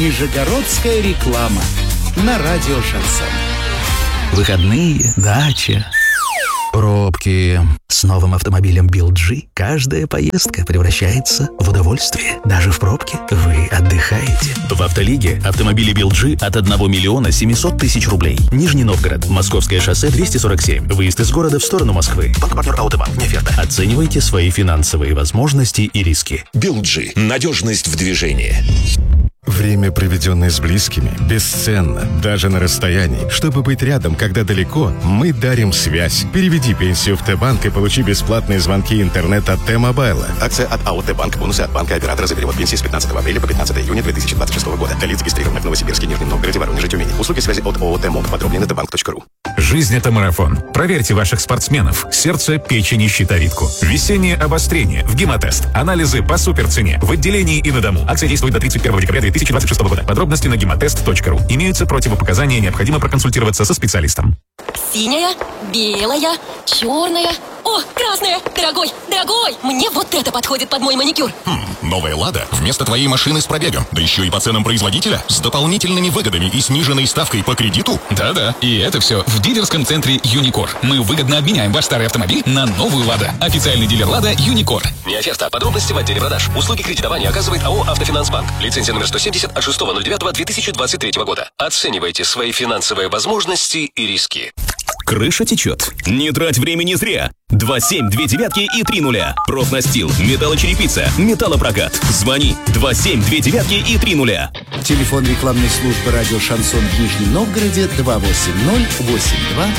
Нижегородская реклама на радио «Шансон». Выходные, дача, пробки. С новым автомобилем BYD каждая поездка превращается в удовольствие. Даже в пробке вы отдыхаете. В «Автолиге» автомобили BYD от 1 миллиона 700 тысяч рублей. Нижний Новгород, Московское шоссе 247. Выезд из города в сторону Москвы. Банк-партнер «Аутобанк». Не оферта. Оценивайте свои финансовые возможности и риски. BYD. Надежность в движении. Время, проведенное с близкими, бесценно, даже на расстоянии. Чтобы быть рядом, когда далеко, мы дарим связь. Переведи пенсию в Т-банк и получи бесплатные звонки и интернет от Т-мобайла. Акция от АО «Т-банк». Бонусы от банка оператора за перевод пенсии с 15 апреля по 15 июня 2026 года. Для лиц, зарегистрированных в Новосибирске, Нижнем Новгороде, Воронеже, Тюмени. Услуги связи от ООО «Т-моб». Подробнее на tbank.ru. Жизнь – это марафон. Проверьте ваших спортсменов. Сердце, печень и щитовидку. Весеннее обострение. В гемотест. Анализы по суперцене. В отделении и на дому. Акция действует до 31 декабря 2026 года. Подробности на gematest.ru. Имеются противопоказания. Необходимо проконсультироваться со специалистом. Синяя, белая, черная. О, красная! Дорогой, мне вот это подходит под мой маникюр. Новая «Лада» вместо твоей машины с пробегом. Да еще и по ценам производителя. С дополнительными выгодами и сниженной ставкой по кредиту. Да-да, и это все в дилерском центре «Юникор». Мы выгодно обменяем ваш старый автомобиль на новую «Лада». Официальный дилер «Лада» «Юникор». Не оферта. Подробности в отделе продаж. Услуги кредитования оказывает АО «Автофинансбанк». Лицензия номер 170 от 6.09.2023 года. Оценивайте свои финансовые возможности и риски. Крыша течет. Не трать времени зря. 27 2 девятки и 3 нуля. Профнастил, металлочерепица, металлопрокат. Звони 27 2 девятки и 3 нуля. Телефон рекламной службы радио «Шансон» в Нижнем Новгороде 280 82